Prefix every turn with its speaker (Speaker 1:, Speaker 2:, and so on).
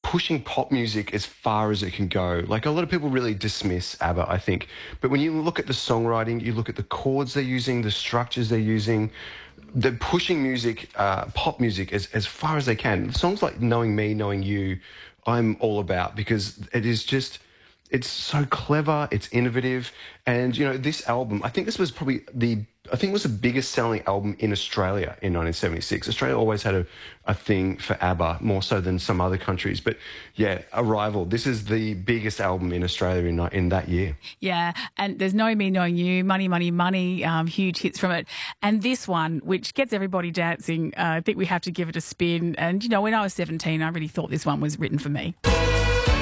Speaker 1: pushing pop music as far as it can go. Like a lot of people really dismiss ABBA, I think, but when you look at the songwriting, you look at the chords they're using, the structures they're using, they're pushing music, pop music, as far as they can. Songs like "Knowing Me, Knowing You," I'm all about because it is just. It's so clever, it's innovative, and this album. I think this was probably I think it was the biggest selling album in Australia in 1976. Australia always had a thing for ABBA more so than some other countries, but yeah, Arrival. This is the biggest album in Australia in that year.
Speaker 2: Yeah, and there's "Knowing Me, Knowing You," "Money, Money, Money," huge hits from it, and this one, which gets everybody dancing. I think we have to give it a spin. And when I was 17, I really thought this one was written for me.